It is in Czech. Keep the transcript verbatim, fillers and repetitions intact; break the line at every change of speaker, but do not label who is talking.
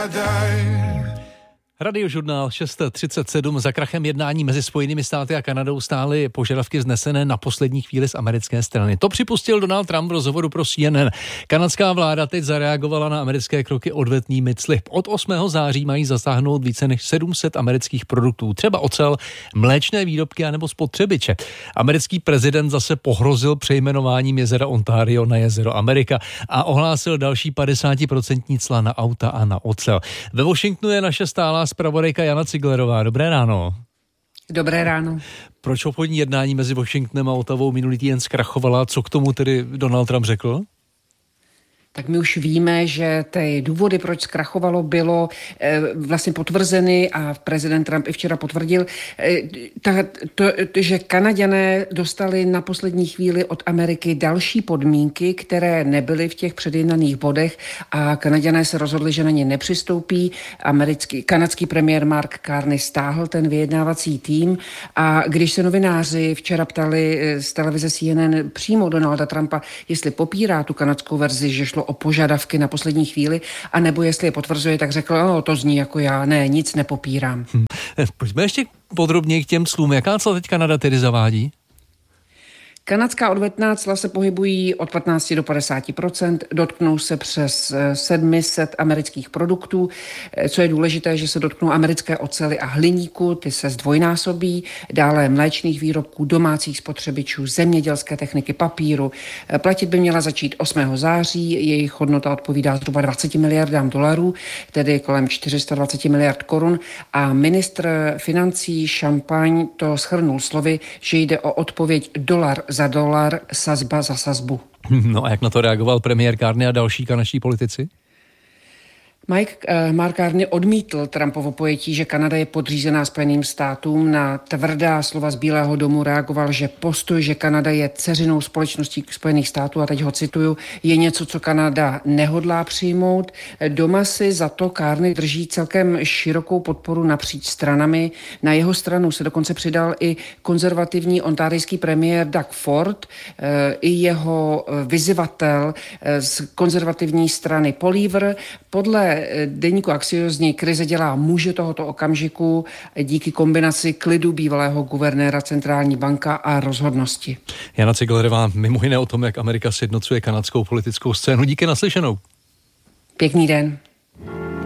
Radiožurnál šest třicet sedm. Za krachem jednání mezi Spojenými státy a Kanadou stály požadavky vznesené na poslední chvíli z americké strany. To připustil Donald Trump v rozhovoru pro C N N. Kanadská vláda teď zareagovala na americké kroky odvetnými cly. Od osmého září mají zasáhnout více než sedm set amerických produktů, třeba ocel, mléčné výrobky anebo spotřebiče. Americký prezident zase pohrozil přejmenováním jezera Ontario na jezero Amerika a ohlásil další padesátiprocentní cla na auta a na ocel. Ve Washingtonu je naše stálá zpravodajka Jana Ciglerová. Dobré ráno.
Dobré ráno.
Proč obchodní jednání mezi Washingtonem a Ottawou minulý týden zkrachovala? Co k tomu tedy Donald Trump řekl?
Tak my už víme, že ty důvody, proč zkrachovalo, bylo e, vlastně potvrzeny a prezident Trump i včera potvrdil, e, ta, to, že Kanaďané dostali na poslední chvíli od Ameriky další podmínky, které nebyly v těch předjednaných bodech a Kanaďané se rozhodli, že na ně nepřistoupí. Americký, kanadský premiér Mark Carney stáhl ten vyjednávací tým a když se novináři včera ptali z televize C N N přímo Donalda Trumpa, jestli popírá tu kanadskou verzi, že šlo o požadavky na poslední chvíli, anebo jestli je potvrzuje, tak řekl, no, to zní jako já, ne, nic nepopírám.
Hm. Pojďme ještě podrobněji k těm clům. Jaká cla teď Kanada tedy zavádí?
Kanadská odvetná cla se pohybují od patnáct do padesáti procent, dotknou se přes sedm set amerických produktů. Co je důležité, že se dotknou americké oceli a hliníku, ty se zdvojnásobí, dále mléčných výrobků, domácích spotřebičů, zemědělské techniky, papíru. Platit by měla začít osmého září, jejich hodnota odpovídá zhruba dvaceti miliardám dolarů, tedy kolem čtyři sta dvacet miliard korun a ministr financí Champagne to shrnul slovy, že jde o odpověď dolar za dolar, sazba za sazbu.
No a jak na to reagoval premiér Carney a další kanadští politici?
Mike uh, Mark Carney odmítl Trumpovo pojetí, že Kanada je podřízená Spojeným státům. Na tvrdá slova z Bílého domu reagoval, že postoj, že Kanada je dceřinou společností Spojených států, a teď ho cituju, je něco, co Kanada nehodlá přijmout. Doma si za to Carney drží celkem širokou podporu napříč stranami. Na jeho stranu se dokonce přidal i konzervativní ontárijský premiér Doug Ford, uh, i jeho vyzývatel z konzervativní strany Paul Revere. Podle deníku Axios z něj krize dělá muže tohoto okamžiku díky kombinaci klidu bývalého guvernéra centrální banka a rozhodnosti.
Jana Ciglerová, mimo jiné o tom, jak Amerika sjednocuje kanadskou politickou scénu. Díky, naslyšenou.
Pěkný den.